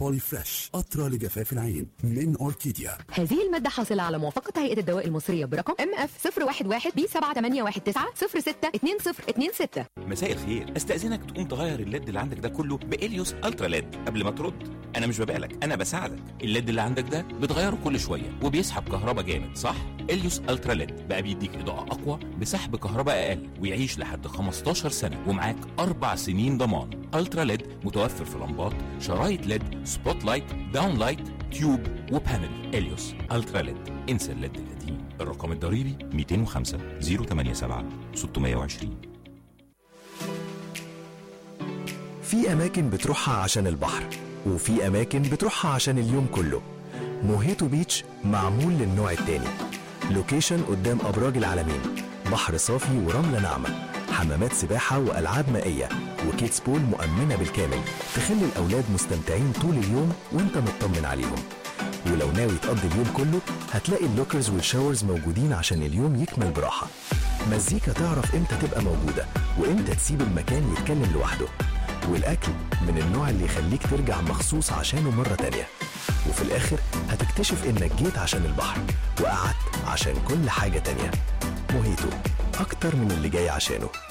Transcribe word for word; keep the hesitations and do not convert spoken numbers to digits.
بولي فريش قطرة لجفاف العين من أوركيديا. هذه المادة حاصلة على موافقة هيئة الدواء المصرية برقم ام اف صفر واحد واحد بي سبعة تمانية واحد تسعة صفر ستة اتنين صفر اتنين ستة. مساء الخير، استأذنك تقوم تغير الليد اللي عندك ده كله بإليوس الترا ليد قبل ما ترد. انا مش ببالك، انا بساعدك. الليد اللي عندك ده بتغيره كل شويه وبيسحب كهرباء جامد، صح؟ اليوس الترا ليد بقى بيديك اضاءه اقوى بسحب كهرباء اقل ويعيش لحد خمستاشر سنه ومعاك اربع سنين ضمان. الترا ليد متوفر في لمبات، شرايط ليد، سبوت لايت، داون لايت، تيوب وبانل. اليوس الترا ليد، انسى الليد القديم. الرقم الضريبي مئتين وخمسة صفر ثمانية سبعة ستمائة وعشرين. في أماكن بتروحها عشان البحر، وفي أماكن بتروحها عشان اليوم كله. موهيتو بيتش معمول للنوع التاني. لوكيشن قدام أبراج العالمين، بحر صافي ورملة ناعمة، حمامات سباحة وألعاب مائية، وكيدز بول مؤمنة بالكامل تخلي الأولاد مستمتعين طول اليوم وانت مطمن عليهم. ولو ناوي تقضي اليوم كله هتلاقي اللوكرز والشاورز موجودين عشان اليوم يكمل براحة. مزيكا تعرف امتى تبقى موجودة وامتى تسيب المكان يتكلم لوحده. والأكل من النوع اللي يخليك ترجع مخصوص عشانه مرة تانية. وفي الآخر هتكتشف إنك جيت عشان البحر وقعدت عشان كل حاجة تانية. موهيتو، أكتر من اللي جاي عشانه.